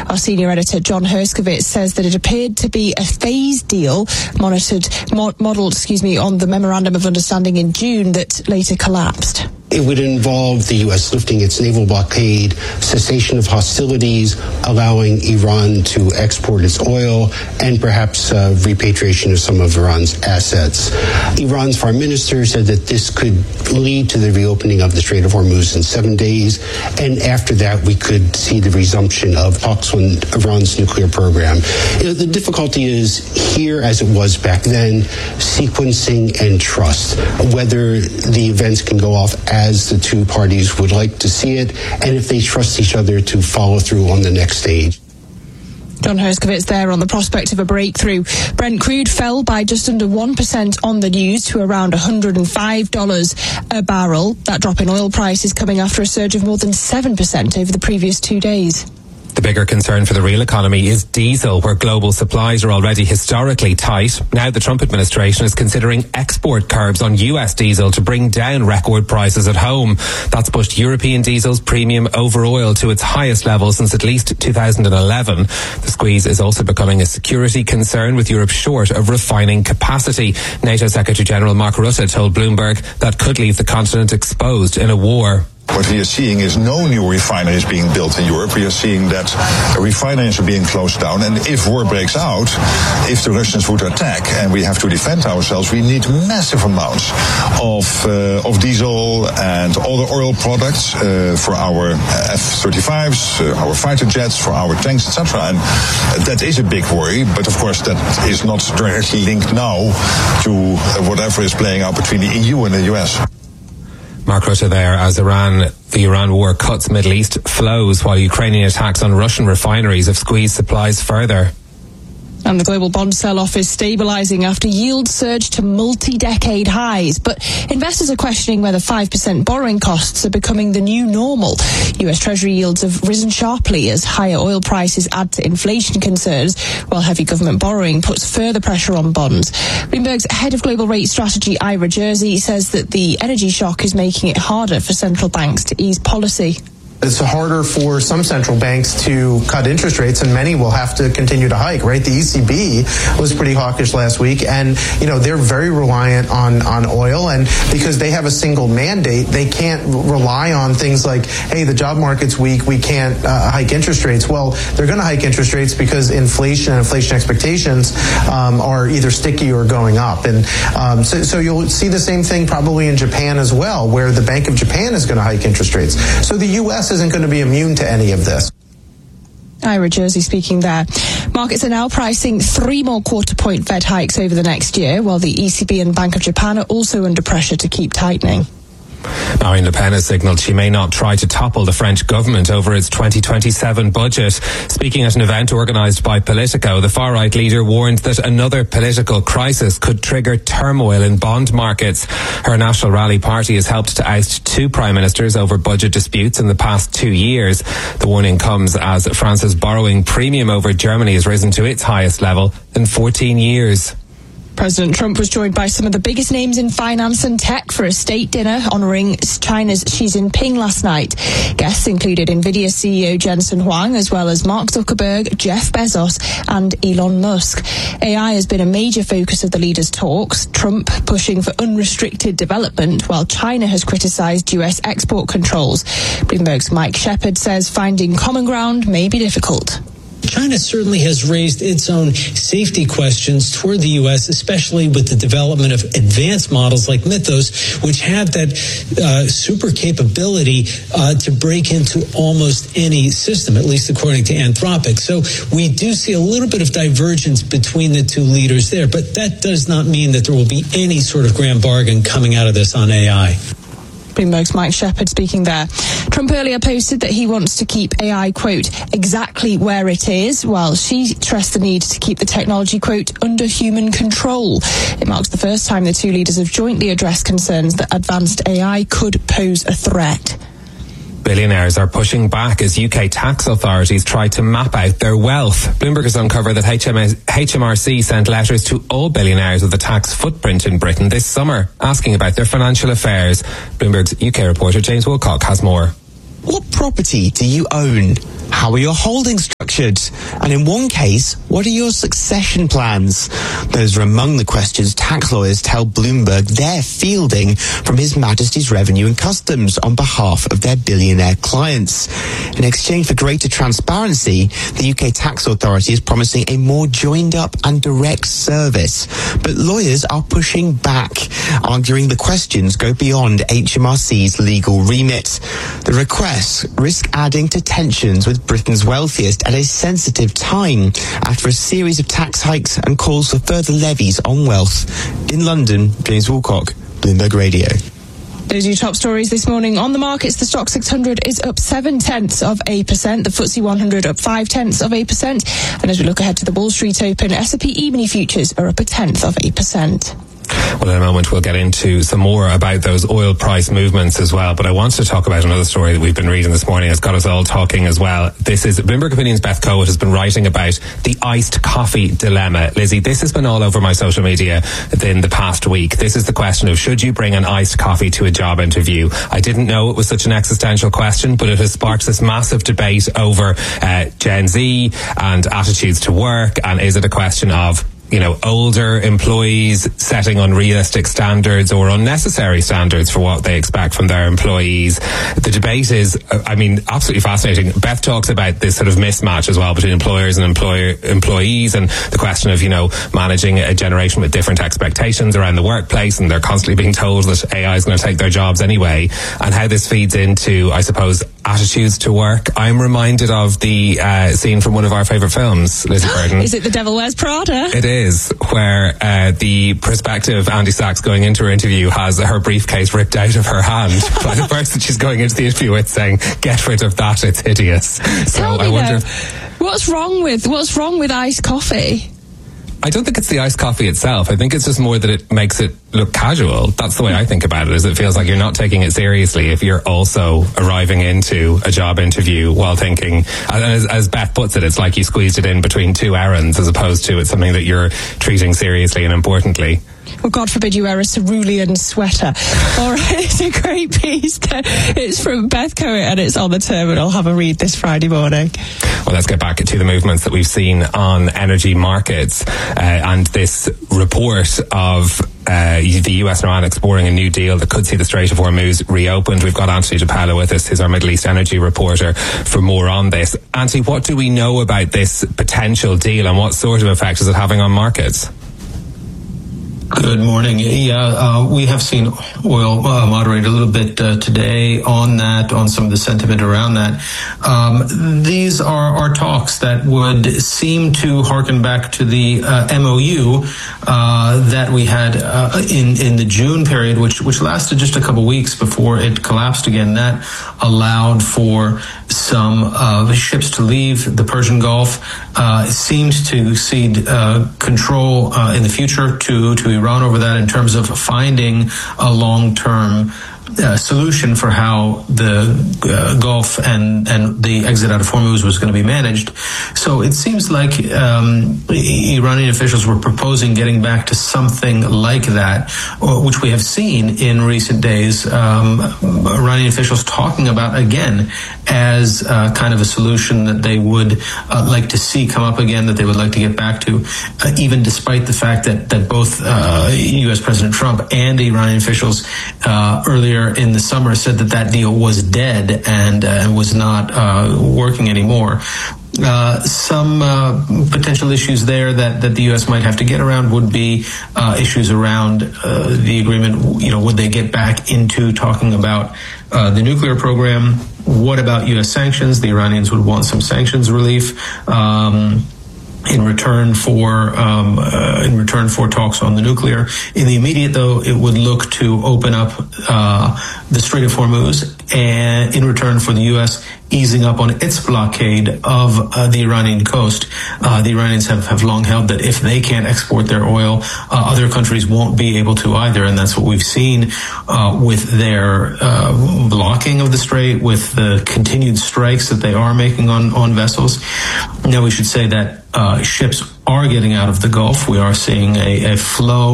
Our senior editor, John Herskovitz, says that it appeared to be a phased deal modelled on the Memorandum of Understanding in June that later collapsed. It would involve the U.S. lifting its naval blockade, cessation of hostilities, allowing Iran to export its oil, and perhaps repatriation of some of Iran's assets. Iran's foreign minister said that this could lead to the reopening of the Strait of Hormuz in 7 days, and after that we could see the resumption of talks on Iran's nuclear program. The difficulty is here, as it was back then, sequencing and trust, whether the events can go off as the two parties would like to see it, and if they trust each other to follow through on the next stage. John Herskovitz there on the prospect of a breakthrough. Brent crude fell by just under 1% on the news to around $105 a barrel. That drop in oil price is coming after a surge of more than 7% over the previous 2 days. The bigger concern for the real economy is diesel, where global supplies are already historically tight. Now the Trump administration is considering export curbs on US diesel to bring down record prices at home. That's pushed European diesel's premium over oil to its highest level since at least 2011. The squeeze is also becoming a security concern, with Europe short of refining capacity. NATO Secretary General Mark Rutte told Bloomberg that could leave the continent exposed in a war. What we are seeing is no new refineries being built in Europe. We are seeing that refineries are being closed down. And if war breaks out, if the Russians would attack and we have to defend ourselves, we need massive amounts of diesel and other oil products for our F-35s, our fighter jets, for our tanks, etc. And that is a big worry. But of course, that is not directly linked now to whatever is playing out between the EU and the US. Mark Rutte there as the Iran war cuts Middle East flows, while Ukrainian attacks on Russian refineries have squeezed supplies further. And the global bond sell-off is stabilising after yields surged to multi-decade highs. But investors are questioning whether 5% borrowing costs are becoming the new normal. US Treasury yields have risen sharply as higher oil prices add to inflation concerns, while heavy government borrowing puts further pressure on bonds. Bloomberg's head of global rate strategy, Ira Jersey, says that the energy shock is making it harder for central banks to ease policy. It's harder for some central banks to cut interest rates, and many will have to continue to hike, right? The ECB was pretty hawkish last week, and, they're very reliant on oil, and because they have a single mandate, they can't rely on things like, hey, the job market's weak, we can't hike interest rates. Well, they're going to hike interest rates because inflation and inflation expectations are either sticky or going up. And so you'll see the same thing probably in Japan as well, where the Bank of Japan is going to hike interest rates. So the U.S. isn't going to be immune to any of this. Ira Jersey speaking there. Markets are now pricing 3 more quarter-point Fed hikes over the next year, while the ECB and Bank of Japan are also under pressure to keep tightening. Marine Le Pen has signalled she may not try to topple the French government over its 2027 budget. Speaking at an event organised by Politico, the far-right leader warned that another political crisis could trigger turmoil in bond markets. Her National Rally party has helped to oust 2 prime ministers over budget disputes in the past 2 years. The warning comes as France's borrowing premium over Germany has risen to its highest level in 14 years. President Trump was joined by some of the biggest names in finance and tech for a state dinner honouring China's Xi Jinping last night. Guests included NVIDIA CEO Jensen Huang, as well as Mark Zuckerberg, Jeff Bezos and Elon Musk. AI has been a major focus of the leaders' talks, Trump pushing for unrestricted development, while China has criticised US export controls. Bloomberg's Mike Shepard says finding common ground may be difficult. China certainly has raised its own safety questions toward the U.S., especially with the development of advanced models like Mythos, which have that super capability to break into almost any system, at least according to Anthropic. So we do see a little bit of divergence between the two leaders there, but that does not mean that there will be any sort of grand bargain coming out of this on AI. Bloomberg's Mike Shepard speaking there. Trump earlier posted that he wants to keep AI, quote, exactly where it is, while Xi stressed the need to keep the technology, quote, under human control. It marks the first time the two leaders have jointly addressed concerns that advanced AI could pose a threat. Billionaires are pushing back as UK tax authorities try to map out their wealth. Bloomberg has uncovered that HMRC sent letters to all billionaires with a tax footprint in Britain this summer, asking about their financial affairs. Bloomberg's UK reporter James Wilcock has more. what property do you own? How are your holdings structured? And in one case, what are your succession plans? Those are among the questions tax lawyers tell Bloomberg they're fielding from His Majesty's Revenue and Customs on behalf of their billionaire clients. In exchange for greater transparency, the UK Tax Authority is promising a more joined-up and direct service. But lawyers are pushing back, arguing the questions go beyond HMRC's legal remit. The requests risk adding to tensions with Britain's wealthiest at a sensitive time after a series of tax hikes and calls for further levies on wealth. In London, James Woolcock, Bloomberg Radio. Those are your top stories this morning. On the markets, the Stoxx 600 is up 0.7%. The FTSE 100 up 0.5%. And as we look ahead to the Wall Street Open, S&P E-mini futures are up 0.1%. Well, in a moment we'll get into some more about those oil price movements as well, but I want to talk about another story that we've been reading this morning. It's got us all talking as well. This is Bloomberg Opinion's Beth Coates has been writing about the iced coffee dilemma. Lizzie, this has been all over my social media in the past week. This is the question of, should you bring an iced coffee to a job interview? I didn't know it was such an existential question, but it has sparked this massive debate over Gen Z and attitudes to work, and is it a question of older employees setting unrealistic standards or unnecessary standards for what they expect from their employees. The debate is, absolutely fascinating. Beth talks about this sort of mismatch as well between employers and employees, and the question of, managing a generation with different expectations around the workplace, and they're constantly being told that AI is going to take their jobs anyway, and how this feeds into, I suppose, attitudes to work. I'm reminded of the scene from one of our favourite films, Lizzie Burden. Is it The Devil Wears Prada? It is, where the prospective Andy Sachs going into her interview has her briefcase ripped out of her hand by the person she's going into the interview with, saying, "Get rid of that, it's hideous." So I wonder, what's wrong with iced coffee? I don't think it's the iced coffee itself. I think it's just more that it makes it look casual. That's the way I think about it, is it feels like you're not taking it seriously if you're also arriving into a job interview while thinking, and as Beth puts it, it's like you squeezed it in between two errands, as opposed to it's something that you're treating seriously and importantly. Well, God forbid you wear a cerulean sweater. All right, it's a great piece. It's from Beth Coates and it's on the Terminal. Have a read this Friday morning. Well, let's get back to the movements that we've seen on energy markets and this report of the US and Iran exploring a new deal that could see the Strait of Hormuz reopened. We've got Anthony DePaolo with us, who's our Middle East energy reporter, for more on this. Anthony, what do we know about this potential deal and what sort of effect is it having on markets? Good morning. Yeah, we have seen oil moderate a little bit today on some of the sentiment around that. These are talks that would seem to harken back to the MOU that we had in the June period, which lasted just a couple weeks before it collapsed again. That allowed for some ships to leave the Persian Gulf. It seemed to cede control in the future to Iran over that, in terms of finding a long-term solution for how the Gulf and the exit out of Hormuz was going to be managed. So it seems like Iranian officials were proposing getting back to something like that, which we have seen in recent days. Iranian officials talking about again as kind of a solution that they would like to see come up again, that they would like to get back to, even despite the fact that both U.S. President Trump and Iranian officials earlier in the summer said that deal was dead and was not working anymore. Some potential issues there that the U.S. might have to get around would be issues around the agreement. Would they get back into talking about the nuclear program? What about U.S. sanctions? The Iranians would want some sanctions relief in return for talks on the nuclear. In the immediate, though, it would look to open up the Strait of Hormuz, and in return for the U.S. easing up on its blockade of the Iranian coast. The Iranians have long held that if they can't export their oil, other countries won't be able to either, and that's what we've seen with their blocking of the strait, with the continued strikes that they are making on vessels. Now, we should say that ships are getting out of the Gulf. We are seeing a flow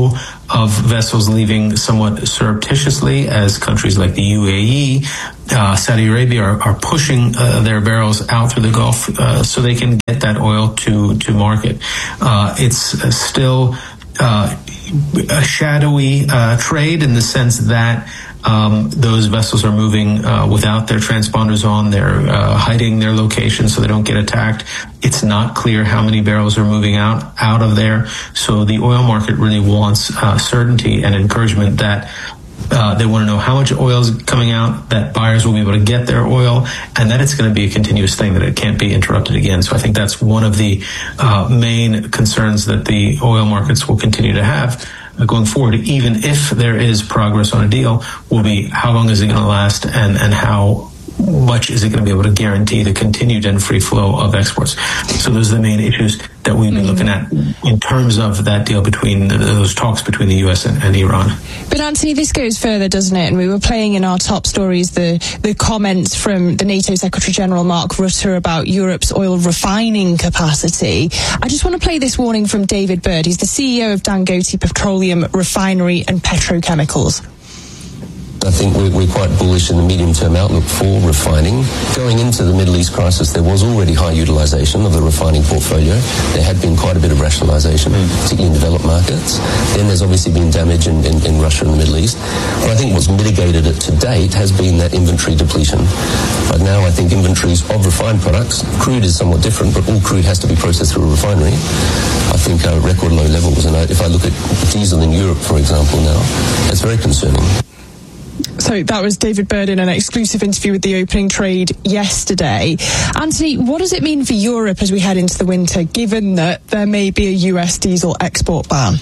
of vessels leaving somewhat surreptitiously, as countries like the UAE, Saudi Arabia are pushing their barrels out through the Gulf so they can get that oil to market. It's still a shadowy trade in the sense that those vessels are moving without their transponders on. They're hiding their location so they don't get attacked. It's not clear how many barrels are moving out of there. So the oil market really wants certainty and encouragement that they want to know how much oil is coming out, that buyers will be able to get their oil, and that it's going to be a continuous thing, that it can't be interrupted again. So I think that's one of the main concerns that the oil markets will continue to have going forward, even if there is progress on a deal, will be how long is it going to last, and how much is it going to be able to guarantee the continued and free flow of exports. So those are the main issues that we've been looking at in terms of that deal between those talks between the US and Iran. But Anthony, this goes further, doesn't it? And we were playing in our top stories the comments from the NATO Secretary General Mark Rutte about Europe's oil refining capacity. I just want to play this warning from David Bird. He's the CEO of Dangote Petroleum Refinery and Petrochemicals. I think we're quite bullish in the medium-term outlook for refining. Going into the Middle East crisis, there was already high utilization of the refining portfolio. There had been quite a bit of rationalization, particularly in developed markets. Then there's obviously been damage in Russia and the Middle East. But I think what's mitigated it to date has been that inventory depletion. But now I think inventories of refined products, crude is somewhat different, but all crude has to be processed through a refinery. I think are record low levels. And if I look at diesel in Europe, for example, now, that's very concerning. So that was David Bird in an exclusive interview with the Opening Trade yesterday. Anthony, what does it mean for Europe as we head into the winter, given that there may be a US diesel export ban?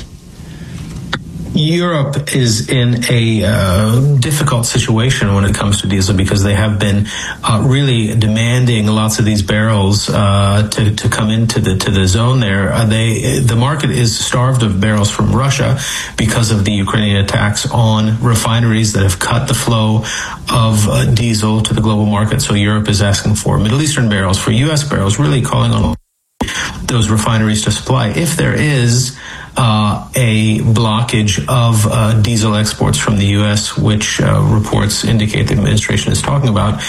Europe is in a difficult situation when it comes to diesel, because they have been really demanding lots of these barrels to come into the zone there. The market is starved of barrels from Russia because of the Ukrainian attacks on refineries that have cut the flow of diesel to the global market. So Europe is asking for Middle Eastern barrels, for U.S. barrels, really calling on those refineries to supply. If there is a blockage of diesel exports from the U.S., which reports indicate the administration is talking about.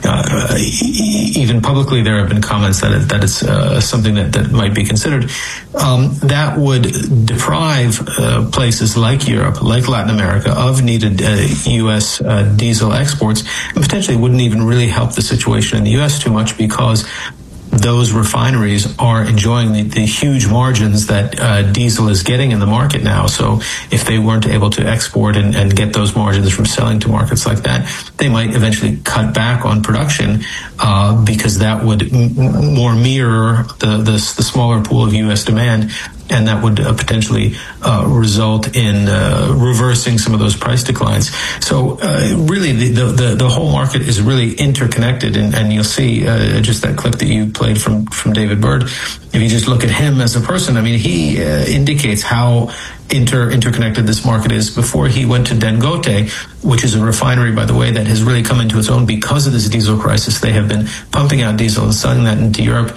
Even publicly, there have been comments that it's something that might be considered. That would deprive places like Europe, like Latin America, of needed U.S. diesel exports, and potentially wouldn't even really help the situation in the U.S. too much, because those refineries are enjoying the huge margins that diesel is getting in the market now. So if they weren't able to export and get those margins from selling to markets like that, they might eventually cut back on production because that would more mirror the smaller pool of U.S. demand. And that would potentially result in reversing some of those price declines. So really, the whole market is really interconnected, and you'll see just that clip that you played from David Bird. If you just look at him as a person, I mean, he indicates how interconnected this market is. Before he went to Dangote, which is a refinery, by the way, that has really come into its own because of this diesel crisis. They have been pumping out diesel and selling that into Europe.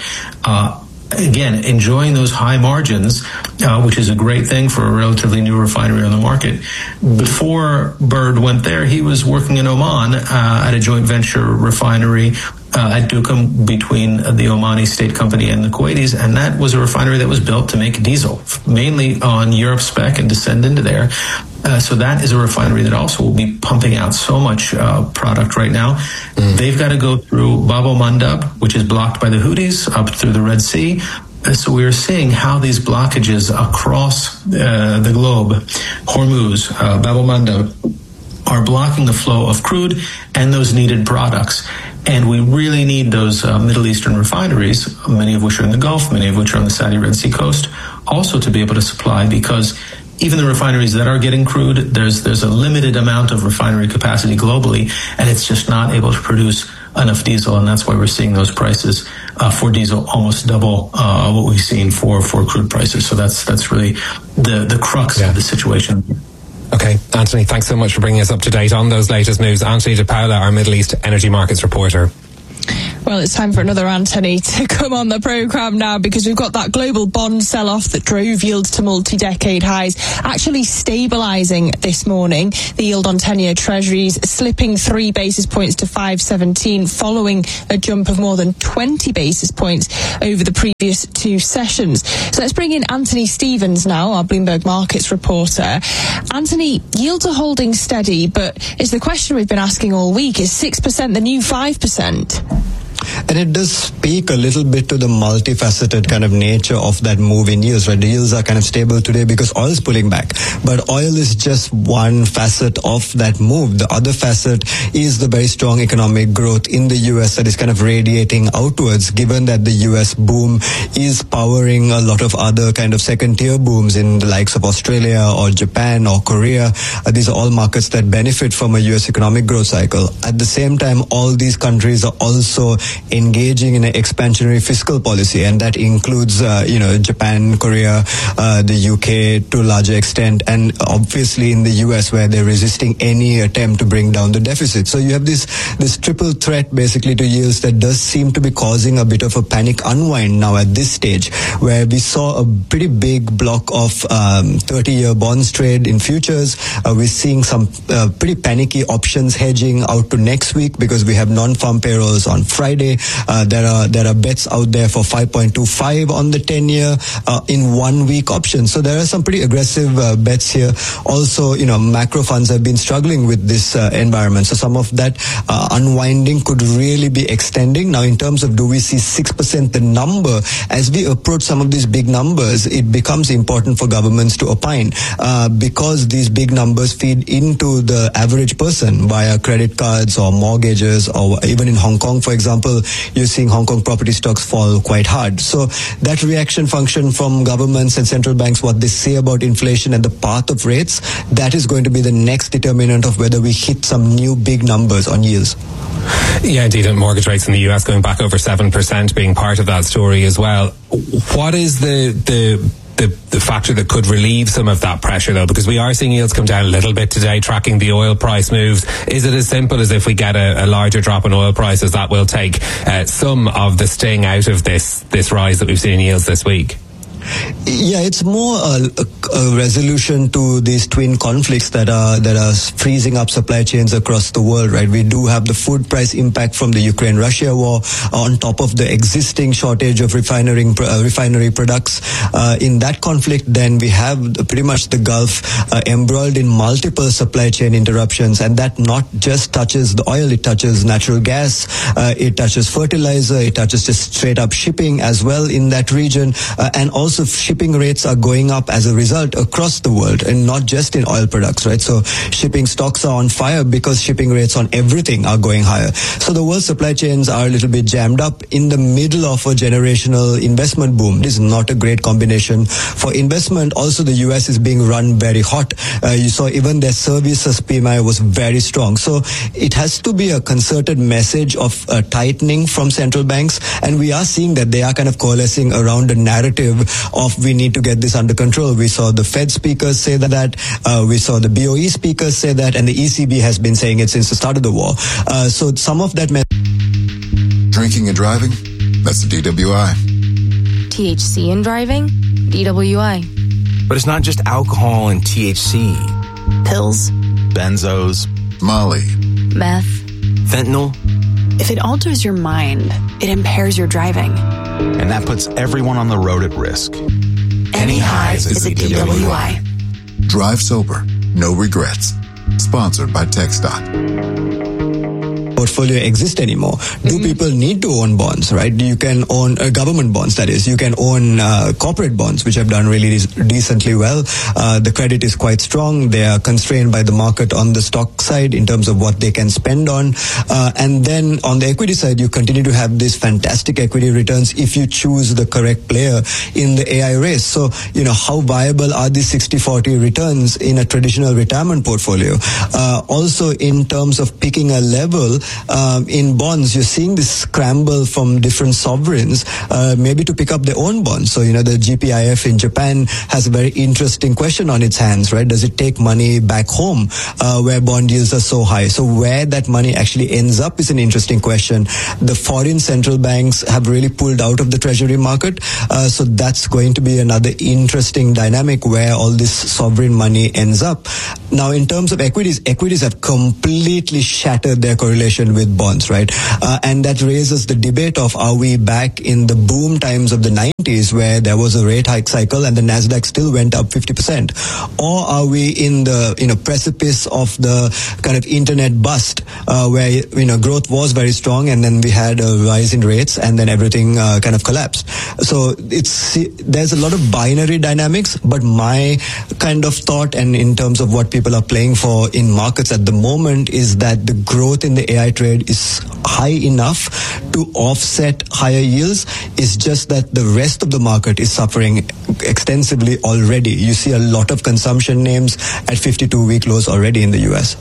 Again, enjoying those high margins, which is a great thing for a relatively new refinery on the market. Before Bird went there, he was working in Oman at a joint venture refinery at Duqm between the Omani state company and the Kuwaitis, and that was a refinery that was built to make diesel, mainly on Europe spec and to send into there. So that is a refinery that also will be pumping out so much product right now. They've got to go through Bab el-Mandab, which is blocked by the Houthis, up through the Red Sea. So we are seeing how these blockages across the globe, Hormuz, Bab el-Mandab, are blocking the flow of crude and those needed products. And we really need those Middle Eastern refineries, many of which are in the Gulf, many of which are on the Saudi Red Sea coast, also to be able to supply, because even the refineries that are getting crude, there's a limited amount of refinery capacity globally, and it's just not able to produce enough diesel, and that's why we're seeing those prices for diesel almost double what we've seen for crude prices. So that's really the crux of the situation. Okay, Anthony, thanks so much for bringing us up to date on those latest moves. Anthony De Paula, our Middle East energy markets reporter. Well, it's time for another Anthony to come on the programme now, because we've got that global bond sell-off that drove yields to multi-decade highs actually stabilising this morning. The yield on 10-year treasuries slipping 3 basis points to 5.17 following a jump of more than 20 basis points over the previous 2 sessions. So let's bring in Anthony Stevens now, our Bloomberg Markets reporter. Anthony, yields are holding steady, but it's the question we've been asking all week, is 6% the new 5%? And it does speak a little bit to the multifaceted kind of nature of that move in yields, right? The yields are kind of stable today because oil is pulling back. But oil is just one facet of that move. The other facet is the very strong economic growth in the US that is kind of radiating outwards, given that the US boom is powering a lot of other kind of second-tier booms in the likes of Australia or Japan or Korea. These are all markets that benefit from a US economic growth cycle. At the same time, all these countries are also engaging in an expansionary fiscal policy, and that includes, Japan, Korea, the UK to a larger extent, and obviously in the US where they're resisting any attempt to bring down the deficit. So you have this triple threat basically to yields that does seem to be causing a bit of a panic unwind now at this stage, where we saw a pretty big block of 30-year bonds trade in futures. We're seeing some pretty panicky options hedging out to next week because we have non-farm payrolls on Friday. There are bets out there for 5.25 on the 10-year in 1 week options. So there are some pretty aggressive bets here. Also, macro funds have been struggling with this environment. So some of that unwinding could really be extending. Now, in terms of do we see 6% the number, as we approach some of these big numbers, it becomes important for governments to opine because these big numbers feed into the average person via credit cards or mortgages, or even in Hong Kong, for example, you're seeing Hong Kong property stocks fall quite hard. So that reaction function from governments and central banks, what they say about inflation and the path of rates, that is going to be the next determinant of whether we hit some new big numbers on yields. Yeah, indeed, and mortgage rates in the US going back over 7% being part of that story as well. What is the factor that could relieve some of that pressure, though? Because we are seeing yields come down a little bit today, tracking the oil price moves. Is it as simple as if we get a larger drop in oil prices, that will take some of the sting out of this rise that we've seen in yields this week? Yeah, it's more a resolution to these twin conflicts that are freezing up supply chains across the world, right? We do have the food price impact from the Ukraine-Russia war on top of the existing shortage of refinery products. In that conflict, then we have pretty much the Gulf embroiled in multiple supply chain interruptions, and that not just touches the oil, it touches natural gas, it touches fertilizer, it touches just straight up shipping as well in that region, and also shipping rates are going up as a result across the world, and not just in oil products, right? So shipping stocks are on fire because shipping rates on everything are going higher. So the world supply chains are a little bit jammed up in the middle of a generational investment boom. This is not a great combination for investment. Also, the US is being run very hot. You saw even their services PMI was very strong. So it has to be a concerted message of tightening from central banks, and we are seeing that they are kind of coalescing around a narrative of we need to get this under control. We saw the Fed speakers say that, we saw the BOE speakers say that, and the ECB has been saying it since the start of the war. So some of that... Drinking and driving? That's the DWI. THC and driving? DWI. But it's not just alcohol and THC. Pills. Benzos. Molly. Meth. Fentanyl. If it alters your mind, it impairs your driving. And that puts everyone on the road at risk. Any highs is a DWI. Drive sober. No regrets. Sponsored by TechStop. Portfolio exist anymore. Do people need to own bonds, right? You can own government bonds, that is. You can own corporate bonds, which have done really decently well. The credit is quite strong. They are constrained by the market on the stock side in terms of what they can spend on. And then on the equity side, you continue to have these fantastic equity returns if you choose the correct player in the AI race. So, how viable are these 60-40 returns in a traditional retirement portfolio? Also, in terms of picking a level, in bonds, you're seeing this scramble from different sovereigns, maybe to pick up their own bonds. So, the GPIF in Japan has a very interesting question on its hands, right? Does it take money back home where bond yields are so high? So where that money actually ends up is an interesting question. The foreign central banks have really pulled out of the treasury market. So that's going to be another interesting dynamic where all this sovereign money ends up. Now, in terms of equities have completely shattered their correlation with bonds, right? And that raises the debate of, are we back in the boom times of the 90s where there was a rate hike cycle and the Nasdaq still went up 50%? Or are we in the, precipice of the kind of internet bust, where, growth was very strong and then we had a rise in rates and then everything kind of collapsed. So there's a lot of binary dynamics, but my kind of thought, and in terms of what people are playing for in markets at the moment, is that the growth in the AI trade is high enough to offset higher yields. It's just that the rest of the market is suffering extensively already. You see a lot of consumption names at 52-week lows already in the US.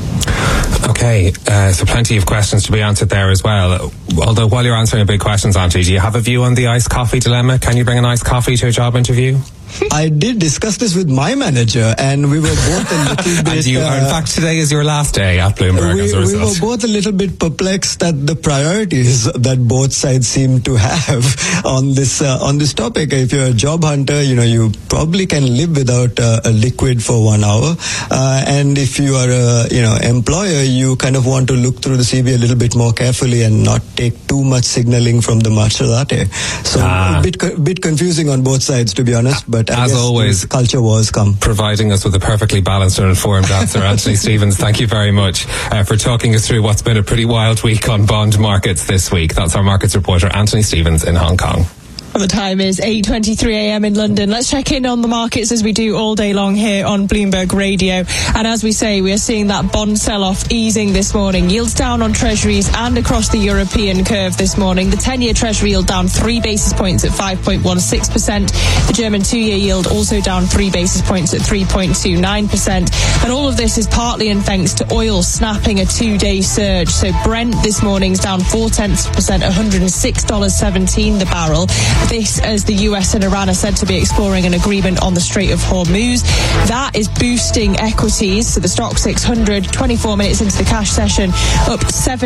Okay, so plenty of questions to be answered there as well. Although while you're answering big questions, Auntie, do you have a view on the iced coffee dilemma? Can you bring an iced coffee to a job interview? I did discuss this with my manager, and we were both a little bit... in fact, today is your last day at Bloomberg as a result. We were both a little bit perplexed at the priorities that both sides seem to have on this topic. If you're a job hunter, you probably can live without a liquid for 1 hour. And if you are a, employer, you kind of want to look through the CV a little bit more carefully and not take too much signaling from the matcha latte. So a bit confusing on both sides, to be honest. But as always, culture wars come. Providing us with a perfectly balanced and informed answer. Anthony Stevens, thank you very much for talking us through what's been a pretty wild week on bond markets this week. That's our markets reporter, Anthony Stevens in Hong Kong. The time is 8:23 a.m. in London. Let's check in on the markets as we do all day long here on Bloomberg Radio. And as we say, we are seeing that bond sell-off easing this morning. Yields down on treasuries and across the European curve this morning. The 10-year treasury yield down 3 basis points at 5.16%. The German 2-year yield also down 3 basis points at 3.29%. And all of this is partly in thanks to oil snapping a 2-day surge. So Brent this morning's down 0.4%, $106.17 the barrel. This as the US and Iran are said to be exploring an agreement on the Strait of Hormuz. That is boosting equities. So the Stock 600, 24 minutes into the cash session, up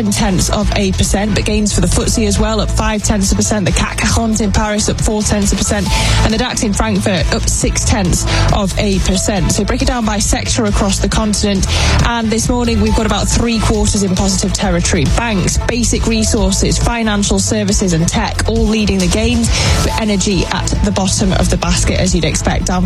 0.7%, but gains for the FTSE as well, up 0.5%. The CAC 40 in Paris up 0.4%, and the DAX in Frankfurt up 0.6%. So break it down by sector across the continent. And this morning we've got about 3/4 in positive territory. Banks, basic resources, financial services and tech all leading the gains. But energy at the bottom of the basket, as you'd expect, down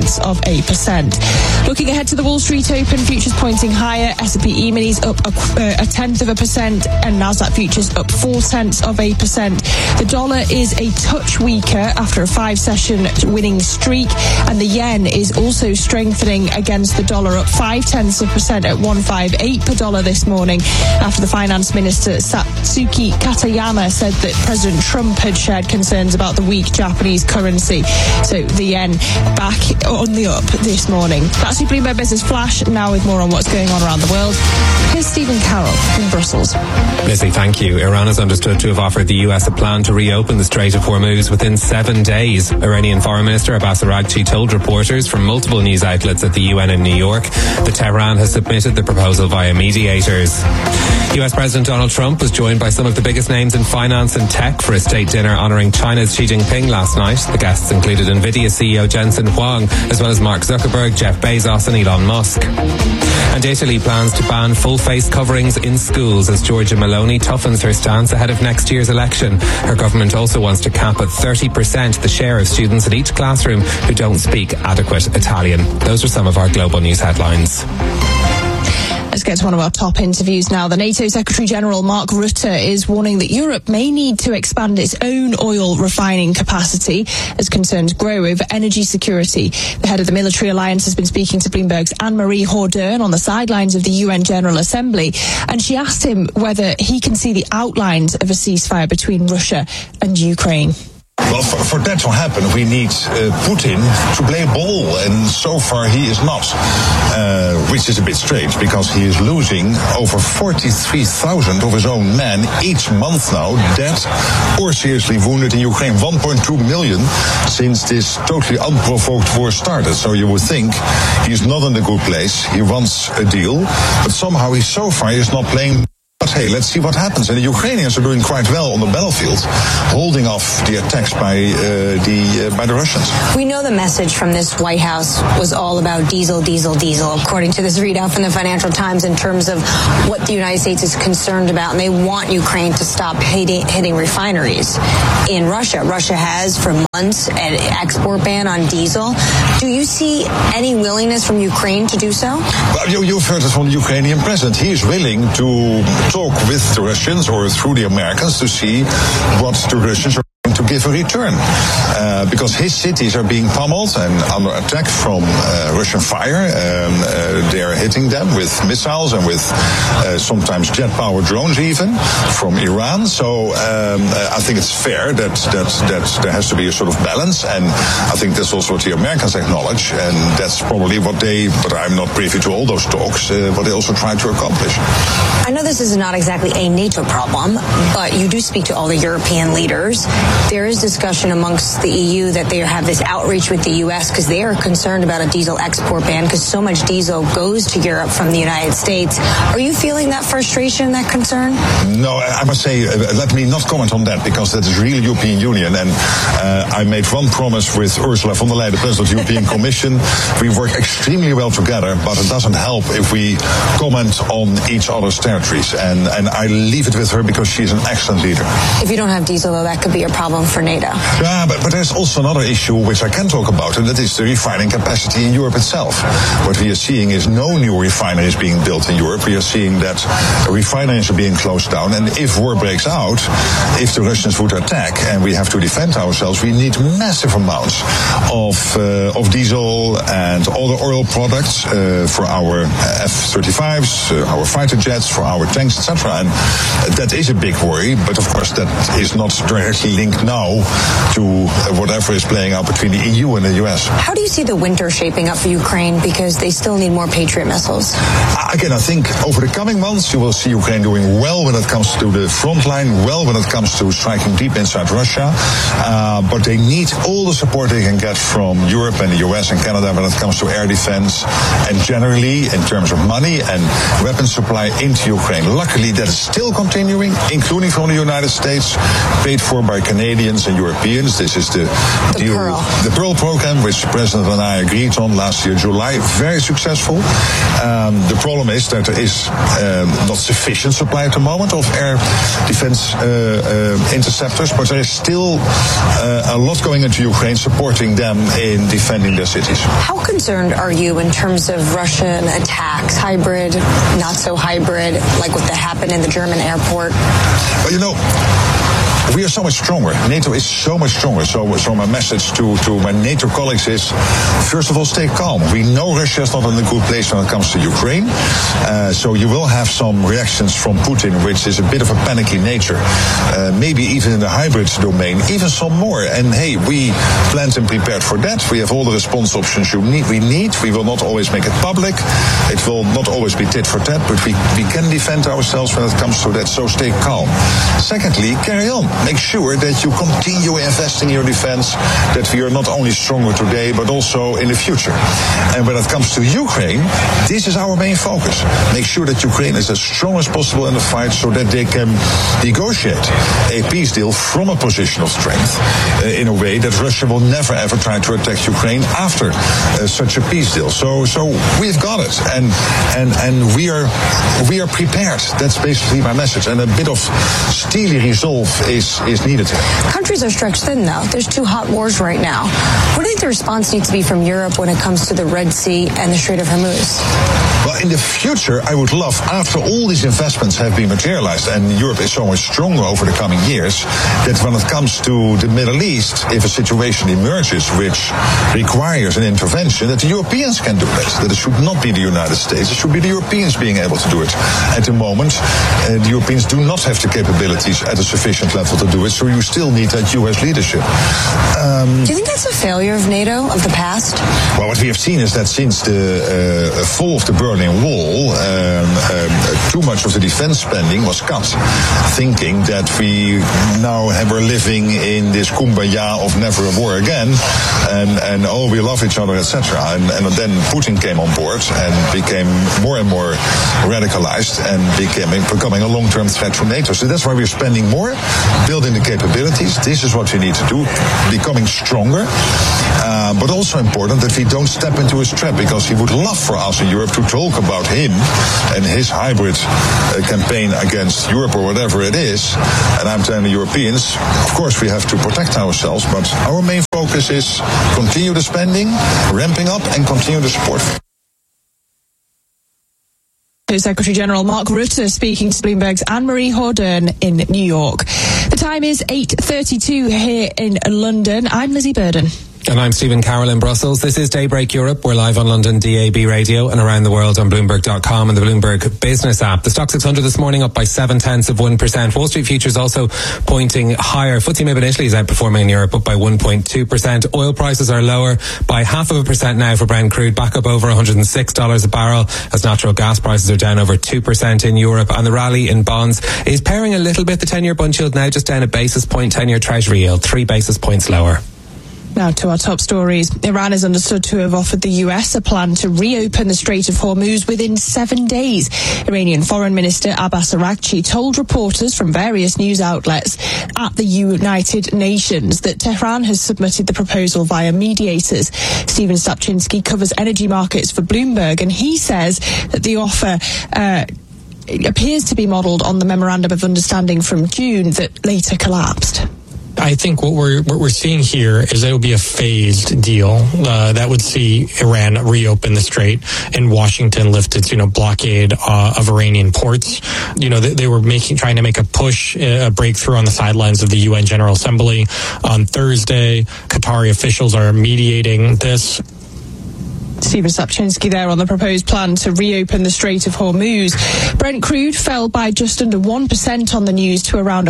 0.4%. Looking ahead to the Wall Street Open, futures pointing higher. S&P E-minis up 0.1%, and Nasdaq futures up 0.4%. The dollar is a touch weaker after a 5-session winning streak, and the yen is also strengthening against the dollar, up 0.5% at 158 per dollar this morning, after the finance minister Satsuki Katayama said that President Trump had shared concerns about the weak Japanese currency. So the yen back on the up this morning. That's your Bloomberg Business Flash. Now with more on what's going on around the world, here's Stephen Carroll in Brussels. Lizzie, thank you. Iran is understood to have offered the US a plan to reopen the Strait of Hormuz within 7 days. Iranian Foreign Minister Abbas Araghchi told reporters from multiple news outlets at the UN in New York that Tehran has submitted the proposal via mediators. US President Donald Trump was joined by some of the biggest names in finance and tech for a state dinner honouring China's Xi Jinping last night. The guests included Nvidia CEO Jensen Huang, as well as Mark Zuckerberg, Jeff Bezos and Elon Musk. And Italy plans to ban full-face coverings in schools as Giorgia Meloni toughens her stance ahead of next year's election. Her government also wants to cap at 30% the share of students in each classroom who don't speak adequate Italian. Those are some of our global news headlines. Let's get to one of our top interviews now. The NATO Secretary-General Mark Rutte is warning that Europe may need to expand its own oil refining capacity as concerns grow over energy security. The head of the military alliance has been speaking to Bloomberg's Anne-Marie Hordern on the sidelines of the UN General Assembly, and she asked him whether he can see the outlines of a ceasefire between Russia and Ukraine. Well, for that to happen, we need Putin to play ball, and so far he is not, which is a bit strange because he is losing over 43,000 of his own men each month now, dead or seriously wounded in Ukraine. 1.2 million since this totally unprovoked war started. So you would think he's not in a good place. He wants a deal, but somehow he so far is not playing. But hey, let's see what happens. And the Ukrainians are doing quite well on the battlefield, holding off the attacks by the Russians. We know the message from this White House was all about diesel, according to this readout from the Financial Times, in terms of what the United States is concerned about. And they want Ukraine to stop hitting refineries in Russia. Russia has for months an export ban on diesel. Do you see any willingness from Ukraine to do so? Well, you've heard it from the Ukrainian president. He is willing to talk with the Russians or through the Americans to see what the Russians are going to give a return. Because his cities are being pummeled and under attack from Russian fire. They are hitting them with missiles and with sometimes jet-powered drones even from Iran. So I think it's fair that there has to be a sort of balance, and I think that's also what the Americans acknowledge, and that's probably what they, but I'm not privy to all those talks, what they also try to accomplish. I know this is not exactly a NATO problem, but you do speak to all the European leaders. There is discussion amongst the EU that they have this outreach with the U.S. because they are concerned about a diesel export ban because so much diesel goes to Europe from the United States. Are you feeling that frustration, that concern? No, I must say, let me not comment on that because that is really European Union. And I made one promise with Ursula von der Leyen, the President of the European Commission. We work extremely well together, but it doesn't help if we comment on each other's territories. And I leave it with her because she's an excellent leader. If you don't have diesel, though, that could be a problem for NATO. Yeah, but there's also another issue which I can talk about, and that is the refining capacity in Europe itself. What we are seeing is no new refineries being built in Europe. We are seeing that refineries are being closed down, and if war breaks out, if the Russians would attack and we have to defend ourselves, we need massive amounts of diesel and other oil products for our F-35s, our fighter jets, for our tanks, etc. And that is a big worry, but of course that is not directly linked now to whatever is playing out between the EU and the US. How do you see the winter shaping up for Ukraine, because they still need more Patriot missiles? Again, I think over the coming months you will see Ukraine doing well when it comes to the front line, well when it comes to striking deep inside Russia, but they need all the support they can get from Europe and the US and Canada when it comes to air defense and generally in terms of money and weapon supply into Ukraine. Luckily that is still continuing, including from the United States, paid for by Canadians and Europeans. This is the Pearl program, which the President and I agreed on last year, July. Very successful. The problem is that there is not sufficient supply at the moment of air defense interceptors, but there is still a lot going into Ukraine, supporting them in defending their cities. How concerned are you in terms of Russian attacks, hybrid, not so hybrid, like what happened in the German airport? Well, you know, we are so much stronger. NATO is so much stronger. So my message to my NATO colleagues is, first of all, stay calm. We know Russia is not in a good place when it comes to Ukraine. So you will have some reactions from Putin, which is a bit of a panicky nature. Maybe even in the hybrid domain, even some more. And hey, we planned and prepared for that. We have all the response options we need. We will not always make it public. It will not always be tit for tat, but we can defend ourselves when it comes to that. So stay calm. Secondly, carry on. Make sure that you continue investing in your defense, that we are not only stronger today, but also in the future. And when it comes to Ukraine, this is our main focus. Make sure that Ukraine is as strong as possible in the fight so that they can negotiate a peace deal from a position of strength in a way that Russia will never ever try to attack Ukraine after such a peace deal. So we've got it. And we are prepared. That's basically my message. And a bit of steely resolve is needed here. Countries are stretched thin, though. There's two hot wars right now. What do you think the response needs to be from Europe when it comes to the Red Sea and the Strait of Hormuz? Well, in the future, I would love, after all these investments have been materialized, and Europe is so much stronger over the coming years, that when it comes to the Middle East, if a situation emerges which requires an intervention, that the Europeans can do that. That it should not be the United States. It should be the Europeans being able to do it. At the moment, the Europeans do not have the capabilities at a sufficient level difficult to do it, so you still need that US leadership. Do you think that's a failure of NATO of the past? Well, what we have seen is that since the fall of the Berlin Wall, too much of the defense spending was cut, thinking that we now were living in this kumbaya of never a war again, and oh, we love each other, etc. And then Putin came on board and became more and more radicalized and becoming a long-term threat to NATO. So that's why we're spending more, building the capabilities. This is what we need to do, becoming stronger. But also important that we don't step into his trap, because he would love for us in Europe to talk about him and his hybrid campaign against Europe or whatever it is. And I'm telling the Europeans, of course we have to protect ourselves, but our main focus is continue the spending, ramping up, and continue the support. Secretary General Mark Rutte speaking to Bloomberg's Anne-Marie Hordern in New York. The time is 8:32 here in London. I'm Lizzie Burden. And I'm Stephen Carroll in Brussels. This is Daybreak Europe. We're live on London DAB radio and around the world on Bloomberg.com and the Bloomberg Business app. The Stock 600 this morning up by 0.7%. Wall Street futures also pointing higher. FTSE MIB in Italy is outperforming in Europe, up by 1.2%. Oil prices are lower by 0.5% now for Brent crude, back up over $106 a barrel, as natural gas prices are down over 2% in Europe. And the rally in bonds is pairing a little bit. The 10-year bund yield now just down a basis point. 10-year Treasury yield 3 basis points lower. Now to our top stories. Iran is understood to have offered the US a plan to reopen the Strait of Hormuz within 7 days. Iranian Foreign Minister Abbas Araghchi told reporters from various news outlets at the United Nations that Tehran has submitted the proposal via mediators. Stephen Stapczynski covers energy markets for Bloomberg, and he says that the offer appears to be modelled on the Memorandum of Understanding from June that later collapsed. I think what we're seeing here is that it will be a phased deal that would see Iran reopen the strait and Washington lift its blockade of Iranian ports. They were trying to make a breakthrough on the sidelines of the UN General Assembly on Thursday. Qatari officials are mediating this. Stephen Stapczynski there on the proposed plan to reopen the Strait of Hormuz. Brent crude fell by just under 1% on the news to around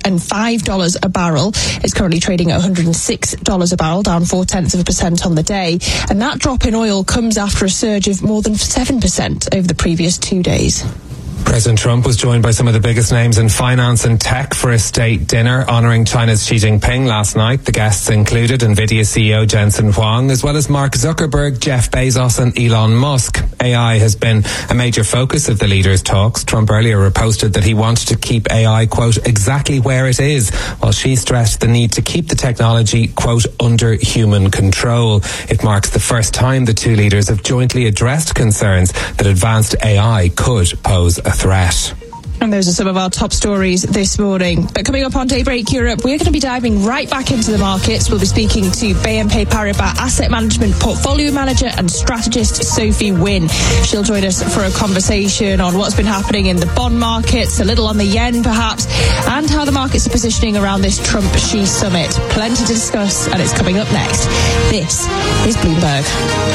$105 a barrel. It's currently trading at $106 a barrel, down 0.4% on the day. And that drop in oil comes after a surge of more than 7% over the previous 2 days. President Trump was joined by some of the biggest names in finance and tech for a state dinner honouring China's Xi Jinping last night. The guests included NVIDIA CEO Jensen Huang, as well as Mark Zuckerberg, Jeff Bezos and Elon Musk. AI has been a major focus of the leaders' talks. Trump earlier reposted that he wanted to keep AI, quote, exactly where it is, while Xi stressed the need to keep the technology, quote, under human control. It marks the first time the two leaders have jointly addressed concerns that advanced AI could pose a threat. And those are some of our top stories this morning. But coming up on Daybreak Europe, we're going to be diving right back into the markets. We'll be speaking to BNP Paribas Asset Management Portfolio Manager and Strategist Sophie Wynne. She'll join us for a conversation on what's been happening in the bond markets, a little on the yen perhaps, and how the markets are positioning around this Trump-Xi summit. Plenty to discuss, and it's coming up next. This is Bloomberg.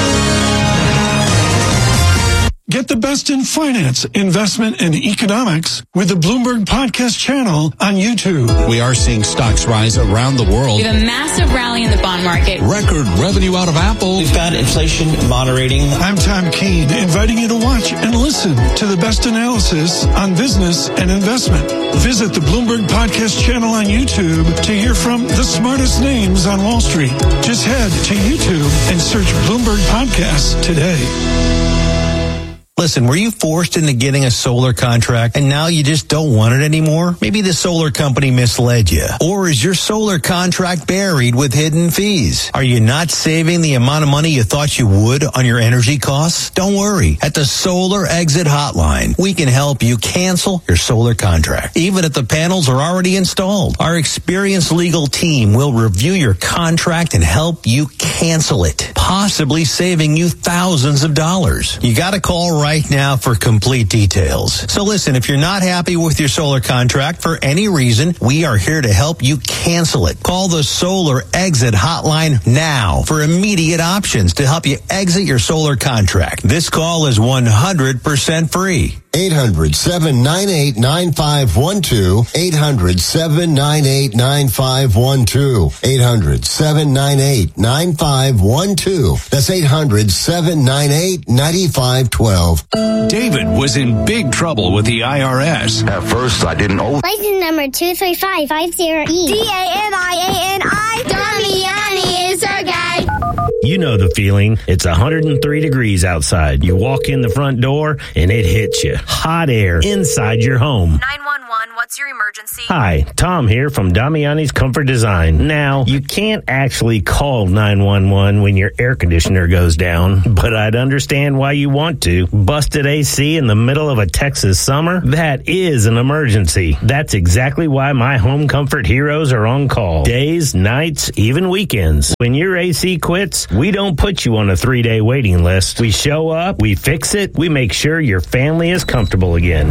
Get the best in finance, investment, and economics with the Bloomberg Podcast channel on YouTube. We are seeing stocks rise around the world. We have a massive rally in the bond market. Record revenue out of Apple. We've got inflation moderating. I'm Tom Keene, inviting you to watch and listen to the best analysis on business and investment. Visit the Bloomberg Podcast channel on YouTube to hear from the smartest names on Wall Street. Just head to YouTube and search Bloomberg Podcasts today. Listen, were you forced into getting a solar contract and now you just don't want it anymore? Maybe the solar company misled you. Or is your solar contract buried with hidden fees? Are you not saving the amount of money you thought you would on your energy costs? Don't worry. At the Solar Exit Hotline, we can help you cancel your solar contract, even if the panels are already installed. Our experienced legal team will review your contract and help you cancel it, possibly saving you thousands of dollars. You got to call right now for complete details. So listen, if you're not happy with your solar contract for any reason, we are here to help you cancel it. Call the Solar Exit Hotline now for immediate options to help you exit your solar contract. This call is 100% free. 800-798-9512. 800-798-9512. 800-798-9512. That's 800-798-9512. David was in big trouble with the IRS. At first, I didn't know. License number 23550E. DANIANI. Damiani is our guy. You know the feeling. It's 103 degrees outside. You walk in the front door and it hits you. Hot air inside your home. 911, what's your emergency? Hi, Tom here from Damiani's Comfort Design. Now, you can't actually call 911 when your air conditioner goes down, but I'd understand why you want to. Busted AC in the middle of a Texas summer? That is an emergency. That's exactly why my home comfort heroes are on call. Days, nights, even weekends. When your AC quits, we don't put you on a 3-day waiting list. We show up, we fix it, we make sure your family is comfortable again.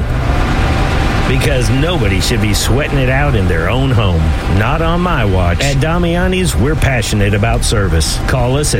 Because nobody should be sweating it out in their own home. Not on my watch. At Damiani's, we're passionate about service. Call us at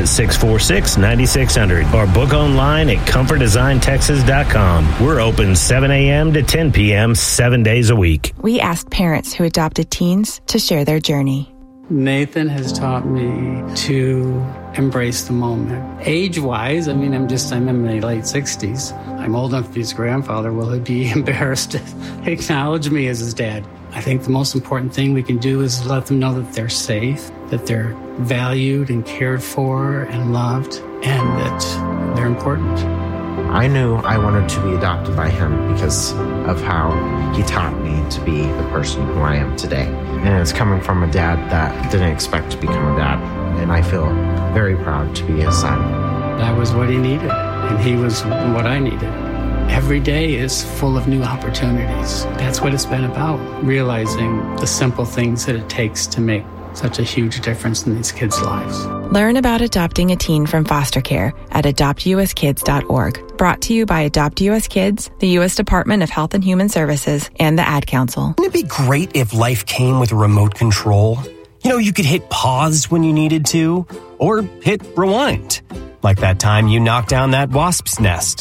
646-9600 or book online at comfortdesigntexas.com. We're open 7 a.m. to 10 p.m. 7 days a week. We asked parents who adopted teens to share their journey. Nathan has taught me to embrace the moment. Age-wise, I'm in my late 60s. I'm old enough to be his grandfather. Will he be embarrassed to acknowledge me as his dad? I think the most important thing we can do is let them know that they're safe, that they're valued and cared for and loved, and that they're important. I knew I wanted to be adopted by him because of how he taught me to be the person who I am today. And it's coming from a dad that didn't expect to become a dad. And I feel very proud to be his son. That was what he needed, and he was what I needed. Every day is full of new opportunities. That's what it's been about, realizing the simple things that it takes to make such a huge difference in these kids' lives. Learn about adopting a teen from foster care at adoptuskids.org. Brought to you by Adopt US Kids, the U.S. Department of Health and Human Services, and the Ad Council. Wouldn't it be great if life came with a remote control? You know, you could hit pause when you needed to, or hit rewind. Like that time you knocked down that wasp's nest.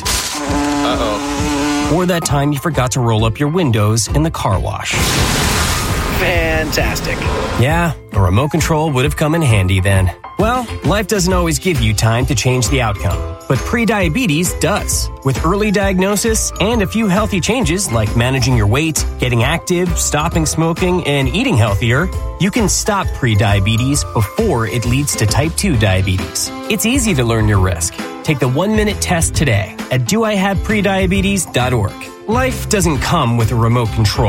Uh-oh. Or that time you forgot to roll up your windows in the car wash. Fantastic. Yeah, a remote control would have come in handy then. Well, life doesn't always give you time to change the outcome, but prediabetes does. With early diagnosis and a few healthy changes like managing your weight, getting active, stopping smoking, and eating healthier, you can stop prediabetes before it leads to type 2 diabetes. It's easy to learn your risk. Take the 1-minute test today at doihaveprediabetes.org. Life doesn't come with a remote control.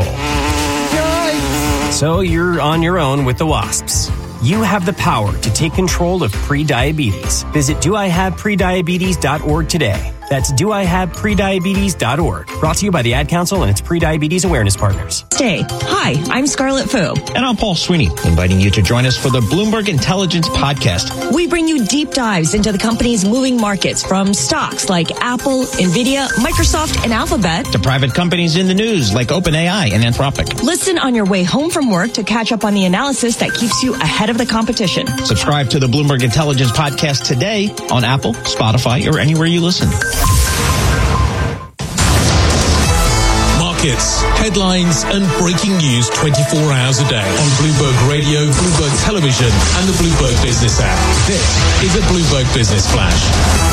So you're on your own with the wasps. You have the power to take control of prediabetes. Visit doihaveprediabetes.org today. That's doihaveprediabetes.org. Brought to you by the Ad Council and its pre-diabetes awareness partners. Hey, hi, I'm Scarlett Fu. And I'm Paul Sweeney, inviting you to join us for the Bloomberg Intelligence Podcast. We bring you deep dives into the company's moving markets, from stocks like Apple, Nvidia, Microsoft, and Alphabet, to private companies in the news like OpenAI and Anthropic. Listen on your way home from work to catch up on the analysis that keeps you ahead of the competition. Subscribe to the Bloomberg Intelligence Podcast today on Apple, Spotify, or anywhere you listen. Markets, headlines, and breaking news 24 hours a day on Bloomberg Radio, Bloomberg Television, and the Bloomberg Business app. This is a Bloomberg Business Flash.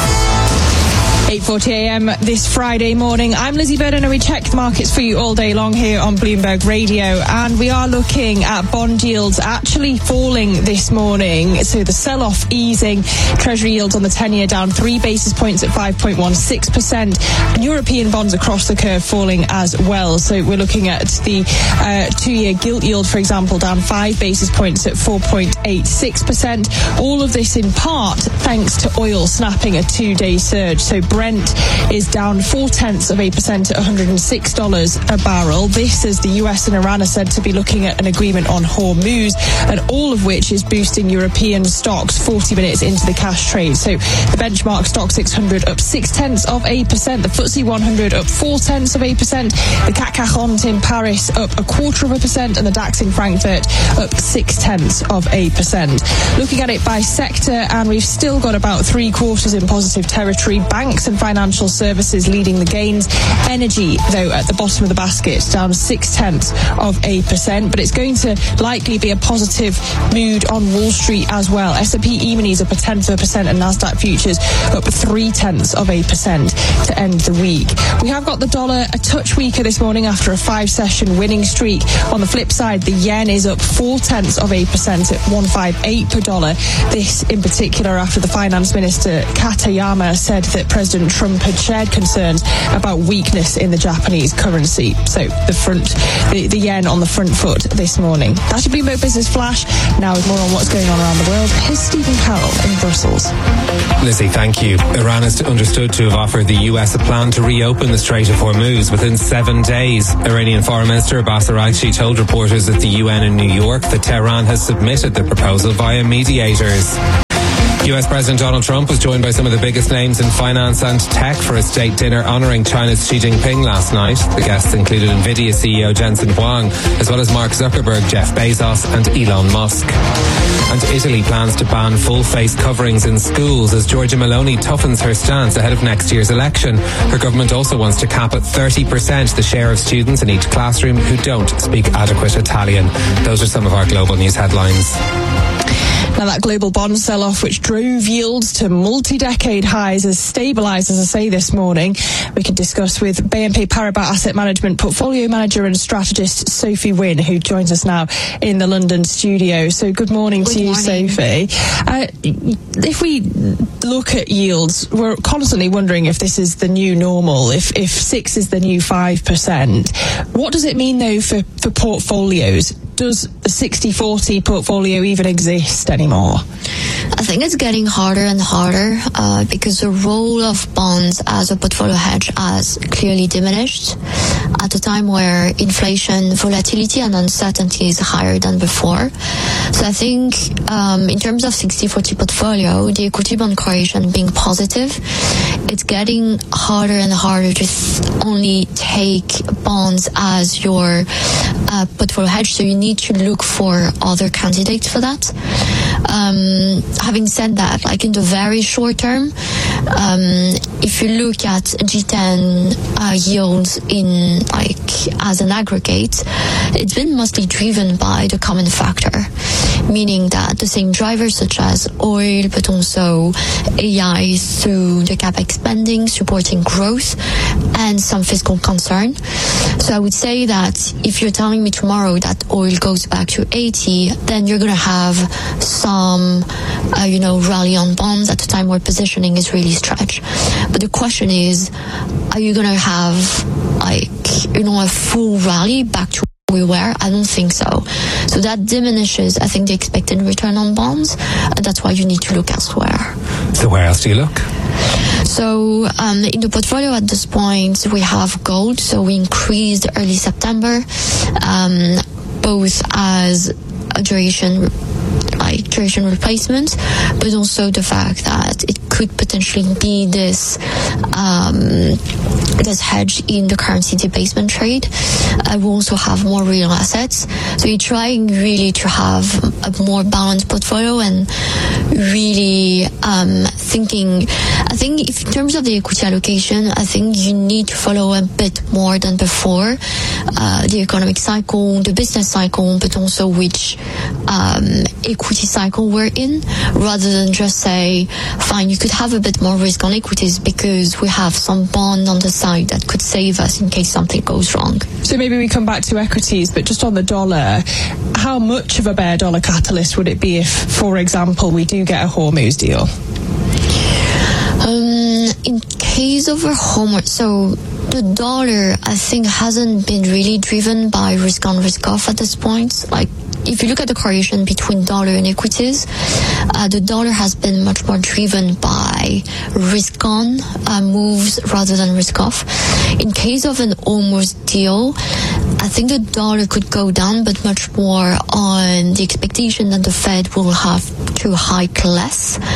8:40 a.m. this Friday morning. I'm Lizzie Burden, and we check the markets for you all day long here on Bloomberg Radio. And we are looking at bond yields actually falling this morning. So the sell-off easing. Treasury yields on the 10-year down 3 basis points at 5.16%. And European bonds across the curve falling as well. So we're looking at the 2-year gilt yield, for example, down 5 basis points at 4.86%. All of this in part thanks to oil snapping a 2-day surge. So Brent is down 0.4% at $106 a barrel. This as the US and Iran are said to be looking at an agreement on Hormuz, and all of which is boosting European stocks 40 minutes into the cash trade. So the benchmark stock 600 up 0.6%, the FTSE 100 up 0.4%, the CAC 40 in Paris up 0.25%, and the DAX in Frankfurt up 0.6%. Looking at it by sector, and we've still got about 3/4 in positive territory. Banks banks and financial services leading the gains. Energy, though, at the bottom of the basket, down 0.6%, but it's going to likely be a positive mood on Wall Street as well. S&P E-minis up 0.1% and Nasdaq futures up 0.3% to end the week. We have got the dollar a touch weaker this morning after a 5-session winning streak. On the flip side, the yen is up 0.4% at 158 per dollar. This in particular after the finance minister Katayama said that President Trump had shared concerns about weakness in the Japanese currency. So the yen on the front foot this morning. That's your Bloomberg Business Flash. Now with more on what's going on around the world, here's Stephen Carroll in Brussels. Lizzie, thank you. Iran is understood to have offered the US a plan to reopen the Strait of Hormuz within 7 days. Iranian Foreign Minister Abbas Araghchi told reporters at the UN in New York that Tehran has submitted the proposal via mediators. US President Donald Trump was joined by some of the biggest names in finance and tech for a state dinner honouring China's Xi Jinping last night. The guests included NVIDIA CEO Jensen Huang, as well as Mark Zuckerberg, Jeff Bezos and Elon Musk. And Italy plans to ban full-face coverings in schools as Giorgia Meloni toughens her stance ahead of next year's election. Her government also wants to cap at 30% the share of students in each classroom who don't speak adequate Italian. Those are some of our global news headlines. Now, that global bond sell-off, which drove yields to multi-decade highs, has stabilised, as I say, this morning. We can discuss with BNP Paribas Asset Management Portfolio Manager and Strategist Sophie Wynne, who joins us now in the London studio. So good morning to you, Sophie. If we look at yields, we're constantly wondering if this is the new normal, if 6 is the new 5%. What does it mean, though, for portfolios? Does the 60-40 portfolio even exist anymore? I think it's getting harder and harder because the role of bonds as a portfolio hedge has clearly diminished at a time where inflation, volatility and uncertainty is higher than before. So I think in terms of 60-40 portfolio, the equity bond correlation being positive, it's getting harder and harder to only take bonds as your portfolio hedge. So you need to look for other candidates for that. Having said that, like in the very short term, if you look at G10 yields in as an aggregate, it's been mostly driven by the common factor, meaning that the same drivers such as oil, but also AI through the capex spending supporting growth and some fiscal concern. So I would say that if you're telling me tomorrow that oil goes back to 80, then you're going to have some, rally on bonds at a time where positioning is really stretched. But the question is, are you going to have a full rally back to where we were? I don't think so. So that diminishes, I think, the expected return on bonds. And that's why you need to look elsewhere. So where else do you look? So in the portfolio at this point, we have gold. So we increased early September, both as a duration replacement, but also the fact that it could potentially be this hedge in the currency debasement trade. We also have more real assets. So you're trying really to have a more balanced portfolio and really thinking, I think if in terms of the equity allocation, I think you need to follow a bit more than before the economic cycle, the business cycle, but also which equity cycle we're in, rather than just say, fine, you could have a bit more risk on equities because we have some bond on the side that could save us in case something goes wrong. So maybe we come back to equities, but just on the dollar, how much of a bear dollar catalyst would it be if, for example, we do get a Hormuz deal? In case of a Hormuz, so the dollar, I think, hasn't been really driven by risk on, risk off at this point. Like, if you look at the correlation between dollar and equities, the dollar has been much more driven by risk on moves rather than risk off. In case of an Hormuz deal, I think the dollar could go down, but much more on the expectation that the Fed will have to hike less,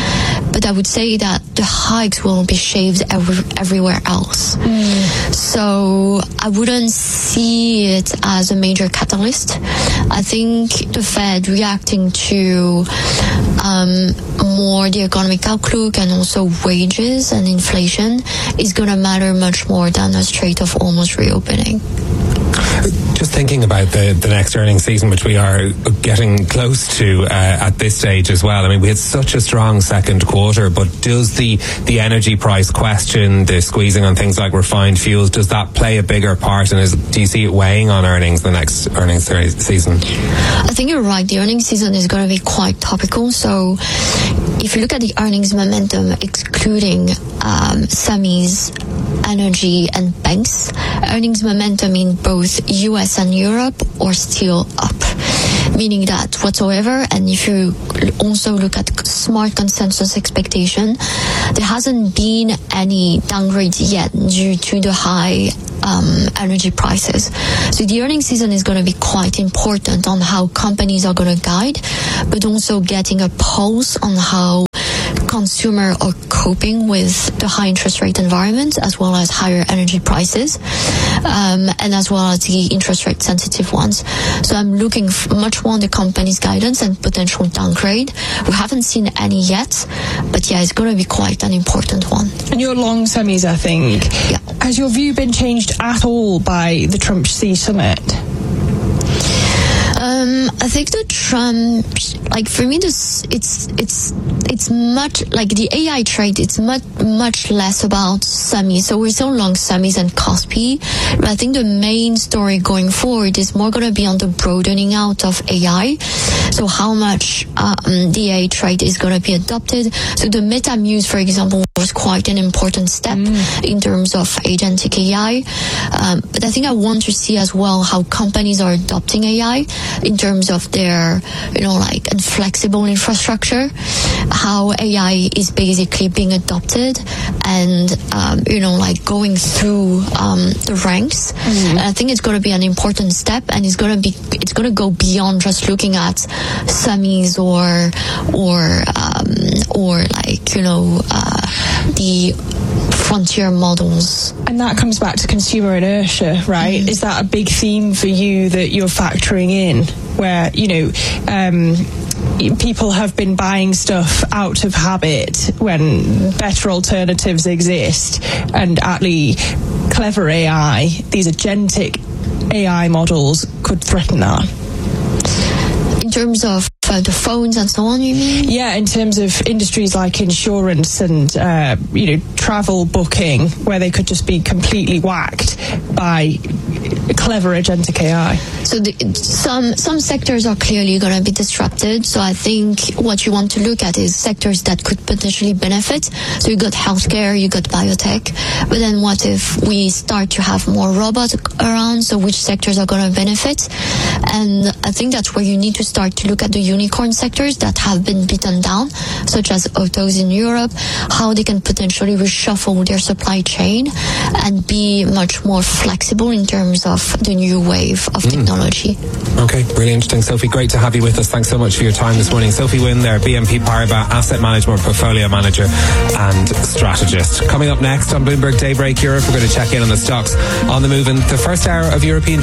but I would say that the hikes will be shaved everywhere else. So I wouldn't see it as a major catalyst. I think the Fed reacting to more the economic outlook and also wages and inflation is going to matter much more than a Strait of Hormuz reopening. Just thinking about the next earnings season, which we are getting close to at this stage as well. I mean, we had such a strong second quarter, but does the energy price question, the squeezing on things like refined fuels, does that play a bigger part? And do you see it weighing on earnings the next earnings season? I think you're right. The earnings season is going to be quite topical. So if you look at the earnings momentum, excluding semis, energy and banks, earnings momentum in both US and Europe are still up, meaning that whatsoever. And if you also look at smart consensus expectation, there hasn't been any downgrades yet due to the high energy prices. So the earnings season is going to be quite important on how companies are going to guide, but also getting a pulse on how consumers are coping with the high interest rate environment, as well as higher energy prices, and as well as the interest rate sensitive ones. So I'm looking much more on the company's guidance and potential downgrade. We haven't seen any yet, but yeah, it's going to be quite an important one. And you're long semis, I think. Yeah. Has your view been changed at all by the Trump Xi summit? I think the Trump, like for me, it's much like the AI trade. It's much less about semis. So we're still long semis and Kospi, but I think the main story going forward is more going to be on the broadening out of AI. So how much the AI trade is going to be adopted. So the MetaMuse, for example, was quite an important step in terms of agentic AI. But I think I want to see as well how companies are adopting AI in terms of their, like inflexible infrastructure, how AI is basically being adopted and, like going through the ranks. And I think it's going to be an important step, and it's going to go beyond just looking at semis or the frontier models. And that comes back to consumer inertia, right? Is that a big theme for you that you're factoring in, where, people have been buying stuff out of habit when better alternatives exist, and actually clever AI, these agentic AI models could threaten that? In terms of the phones and so on, you mean? Yeah, in terms of industries like insurance and travel booking, where they could just be completely whacked by clever agentic AI. So some sectors are clearly going to be disrupted. So I think what you want to look at is sectors that could potentially benefit. So you got healthcare, you got biotech, but then what if we start to have more robots around? So which sectors are going to benefit? And I think that's where you need to start to look at the unicorn sectors that have been beaten down, such as autos in Europe, how they can potentially reshuffle their supply chain and be much more flexible in terms of the new wave of technology. Okay, really interesting, Sophie. Great to have you with us. Thanks so much for your time this morning. Sophie Wynn there, BNP Paribas Asset Management Portfolio Manager and Strategist. Coming up next on Bloomberg Daybreak Europe, we're going to check in on the stocks on the move in the first hour of European